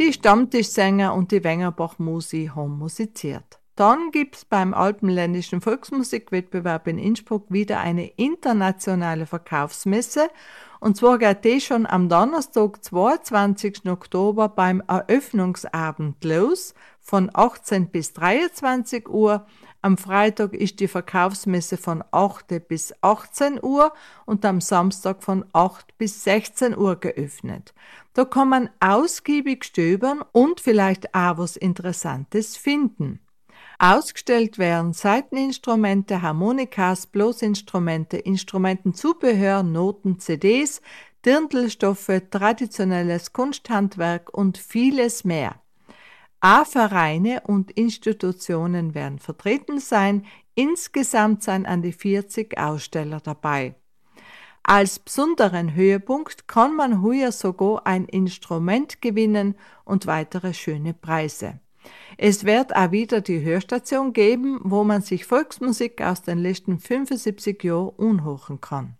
Die Stammtischsänger und die Wengerbach-Musi haben musiziert. Dann gibt's beim Alpenländischen Volksmusikwettbewerb in Innsbruck wieder eine internationale Verkaufsmesse. Und zwar geht die schon am Donnerstag, 22. Oktober beim Eröffnungsabend los, von 18 bis 23 Uhr. Am Freitag ist die Verkaufsmesse von 8 bis 18 Uhr und am Samstag von 8 bis 16 Uhr geöffnet. Da kann man ausgiebig stöbern und vielleicht auch was Interessantes finden. Ausgestellt werden Saiteninstrumente, Harmonikas, Bloßinstrumente, Instrumentenzubehör, Noten, CDs, Dirndlstoffe, traditionelles Kunsthandwerk und vieles mehr. Auch Vereine und Institutionen werden vertreten sein. Insgesamt seien an die 40 Aussteller dabei. Als besonderen Höhepunkt kann man heuer sogar ein Instrument gewinnen und weitere schöne Preise. Es wird auch wieder die Hörstation geben, wo man sich Volksmusik aus den letzten 75 Jahren anhören kann.